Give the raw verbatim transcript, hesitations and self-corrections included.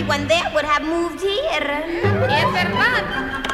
everyone there would have moved here. Es verdad.